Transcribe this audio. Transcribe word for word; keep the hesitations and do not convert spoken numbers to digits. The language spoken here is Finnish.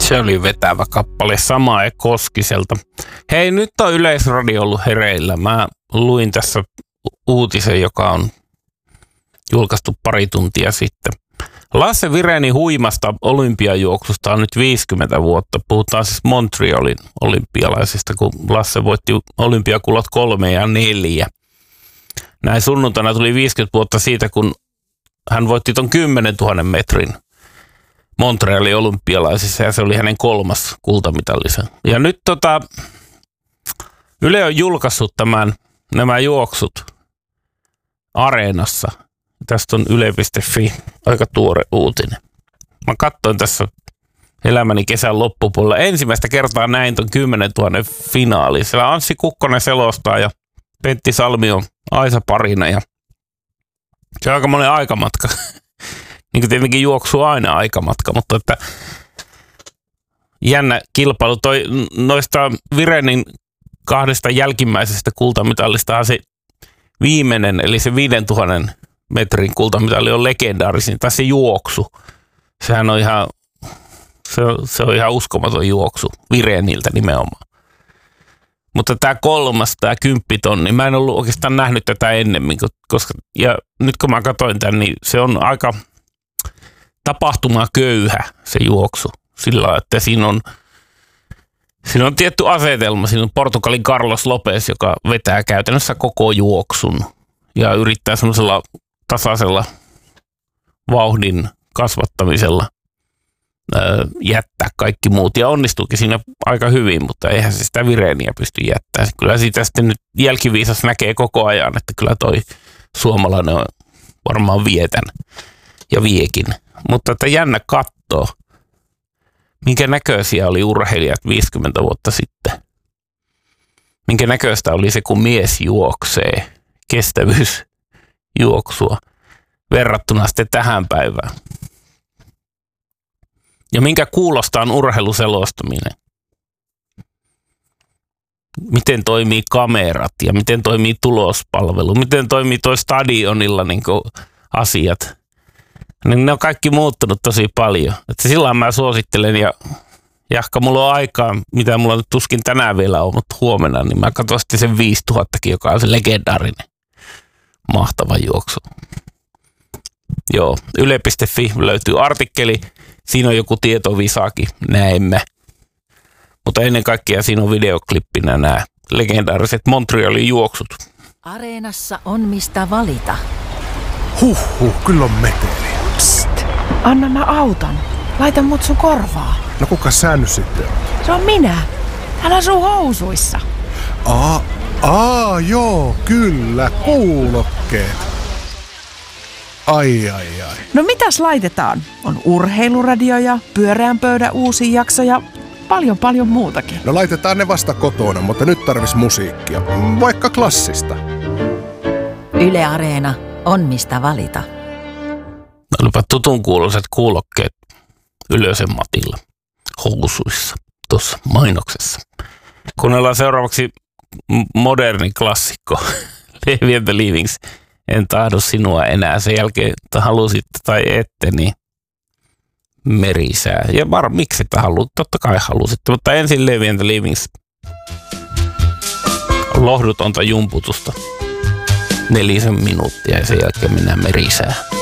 Se oli vetävä kappale Samae Koskiselta. Hei, nyt on Yleisradio ollut hereillä. Mä luin tässä uutisen, joka on julkaistu pari tuntia sitten. Lasse Vireni huimasta olympiajuoksusta on nyt viisikymmentä vuotta. Puhutaan siis Montrealin olympialaisista, kun Lasse voitti olympiakulot kolme ja neljä. Näin sunnuntaina tuli viisikymmentä vuotta siitä, kun hän voitti ton kymmenentuhannen metrin Montrealin olympialaisissa ja se oli hänen kolmas kultamitallisen. Ja nyt tota, Yle on julkaissut tämän, nämä juoksut Areenassa. Tästä on yle piste fi, aika tuore uutinen. Mä katsoin tässä elämäni kesän loppupuolella. Ensimmäistä kertaa näin ton kymmenentuhannen finaali. Siellä Anssi Kukkonen selostaa ja Pentti Salmio Aisa parina. Ja se on aika monen aikamatka. Niin kuin tietenkin juoksuu aina aikamatka, mutta että jännä kilpailu. Toi, noista Virenin kahdesta jälkimmäisestä kultamitallista se viimeinen, eli se viidentuhannen metrin kultamitali on legendaarisin, tai se juoksu. Sehän on ihan, se on, se on ihan uskomaton juoksu Vireniltä nimenomaan. Mutta tämä kolmas, tämä kymppitonni, mä en ollut oikeastaan nähnyt tätä ennemmin, koska, ja nyt kun mä katsoin tämän, niin se on aika tapahtumaköyhä se juoksu. Sillä että siinä on, siinä on tietty asetelma. Siinä on Portugalin Carlos Lopez, joka vetää käytännössä koko juoksun ja yrittää semmoisella tasaisella vauhdin kasvattamisella öö, jättää kaikki muut. Ja onnistuukin siinä aika hyvin, mutta eihän se sitä Vireniä pysty jättämään. Kyllä siitä sitten nyt jälkiviisas näkee koko ajan, että kyllä toi suomalainen on varmaan vietän ja viekin. Mutta että jännä kattoo, minkä näköisiä oli urheilijat viisikymmentä vuotta sitten. Minkä näköistä oli se, kun mies juoksee kestävyysjuoksua verrattuna sitten tähän päivään. Ja minkä kuulostaa on urheiluselostaminen. Miten toimii kamerat ja miten toimii tulospalvelu, miten toimii toi stadionilla niin kuin asiat. Niin ne on kaikki muuttunut tosi paljon. Että sillä mä suosittelen ja jahka mulla on aikaa, mitä mulla nyt tuskin tänään vielä on, mutta huomenna, niin mä katson sitten sen viisituhattakin, joka on se legendaarinen mahtava juoksu. Joo, yle piste fi löytyy artikkeli. Siinä on joku tietovisakin, näemme. Mutta ennen kaikkea siinä on videoklippinä nämä legendaariset Montrealin juoksut. Areenassa on mistä valita. Huhhuh, kyllä on meteli. Psst, anna mä auton. Laita mut sun korvaa. No kuka sä nyt sitten on? Se on minä. Hän asuu housuissa. Aa, aa, joo, kyllä, kuulokkeet. Ai, ai, ai. No mitäs laitetaan? On urheiluradio ja pyöreän pöydän uusi jakso ja paljon paljon muutakin. No laitetaan ne vasta kotona, mutta nyt tarvis musiikkia. Vaikka klassista. Yle Areena on mistä valita. Olipa tutun kuuloiset kuulokkeet Ylösen Matilla housuissa tuossa mainoksessa. Kuunnellaan seuraavaksi moderni klassikko Levi and the Leavings. En tahdo sinua enää. Sen jälkeen, että halusitte tai ette, niin merisää. Ja var, miksi että haluat? Totta kai halusitte. Mutta ensin Levi and the Leavings. Lohdutonta jumputusta. Nelisen minuuttia ja sen jälkeen mennään merisää.